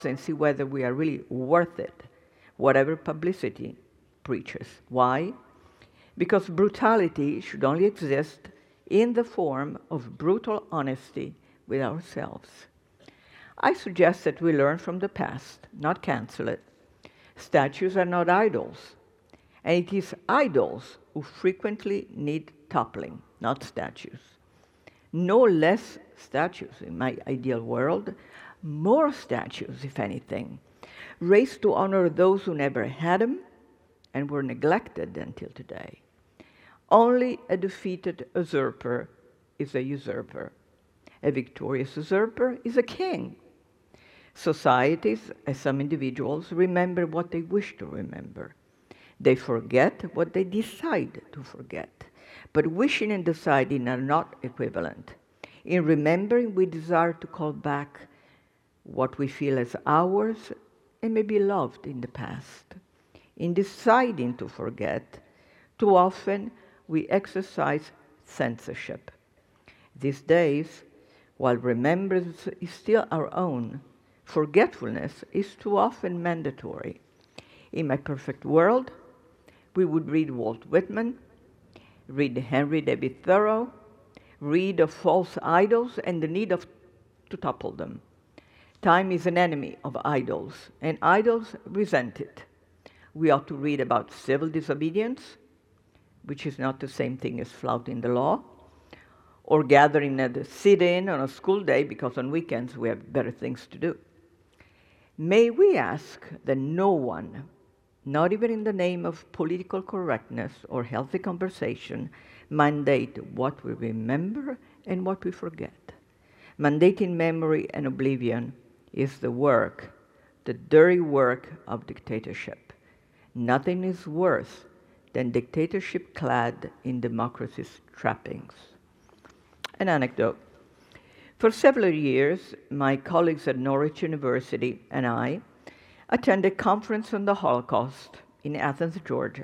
and see whether we are really worth it, whatever publicity preaches. Why? Because brutality should only exist in the form of brutal honesty with ourselves. I suggest that we learn from the past, not cancel it. Statues are not idols, and it is idols who frequently need toppling, not statues. No less statues in my ideal world, more statues, if anything, raised to honor those who never had them and were neglected until today. Only a defeated usurper is a usurper. A victorious usurper is a king. Societies, as some individuals, remember what they wish to remember. They forget what they decide to forget. But wishing and deciding are not equivalent. In remembering, we desire to call back what we feel as ours and maybe loved in the past. In deciding to forget, too often we exercise censorship. These days, while remembrance is still our own, forgetfulness is too often mandatory. In my perfect world, we would read Walt Whitman, read Henry David Thoreau, read of false idols and the need to topple them. Time is an enemy of idols, and idols resent it. We ought to read about civil disobedience, which is not the same thing as flouting the law, or gathering at a sit-in on a school day because on weekends we have better things to do. May we ask that no one, not even in the name of political correctness or healthy conversation, mandate what we remember and what we forget. Mandating memory and oblivion is the work, the dirty work of dictatorship. Nothing is worse than dictatorship clad in democracy's trappings. An anecdote. For several years, my colleagues at Norwich University and I attended a conference on the Holocaust in Athens, Georgia.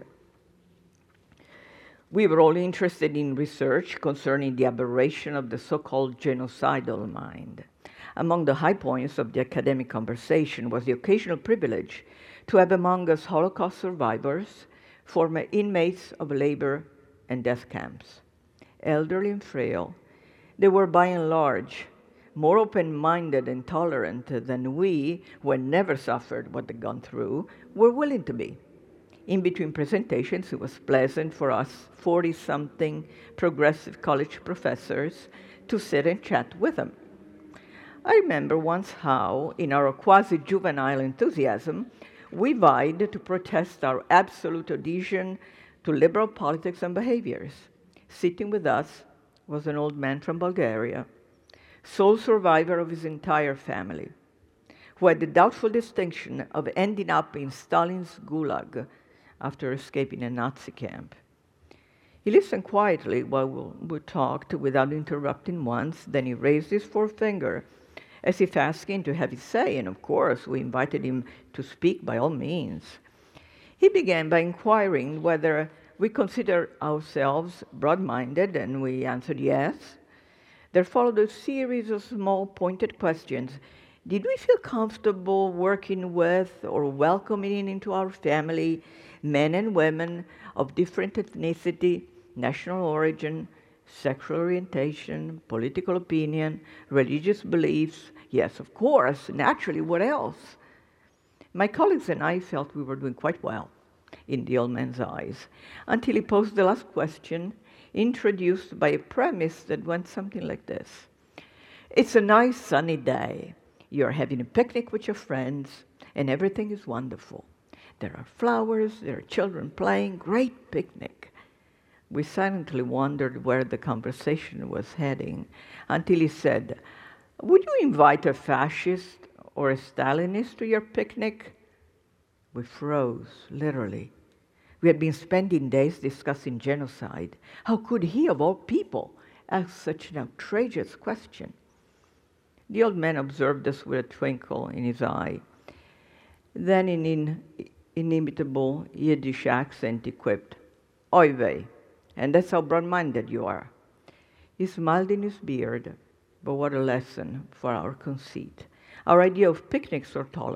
We were all interested in research concerning the aberration of the so-called genocidal mind. Among the high points of the academic conversation was the occasional privilege to have among us Holocaust survivors, former inmates of labor and death camps. Elderly and frail, they were by and large more open-minded and tolerant than we, who had never suffered what they'd gone through, were willing to be. In between presentations, it was pleasant for us 40-something progressive college professors to sit and chat with them. I remember once how, in our quasi-juvenile enthusiasm, we vied to protest our absolute adhesion to liberal politics and behaviors. Sitting with us was an old man from Bulgaria, sole survivor of his entire family, who had the doubtful distinction of ending up in Stalin's gulag after escaping a Nazi camp. He listened quietly while we talked without interrupting once, then he raised his forefinger as if asking to have his say, and of course we invited him to speak by all means. He began by inquiring whether we consider ourselves broad-minded, and we answered yes. There followed a series of small pointed questions. Did we feel comfortable working with or welcoming into our family men and women of different ethnicity, national origin, sexual orientation, political opinion, religious beliefs? Yes, of course, naturally, what else? My colleagues and I felt we were doing quite well in the old man's eyes, until he posed the last question, introduced by a premise that went something like this. It's a nice sunny day. You're having a picnic with your friends, and everything is wonderful. There are flowers, there are children playing, great picnic. We silently wondered where the conversation was heading, until he said, would you invite a fascist or a Stalinist to your picnic? We froze, literally. We had been spending days discussing genocide. How could he, of all people, ask such an outrageous question? The old man observed us with a twinkle in his eye. Then in inimitable Yiddish accent he quipped, Oy vey, and that's how broad-minded you are. He smiled in his beard, but what a lesson for our conceit. our idea of picnics or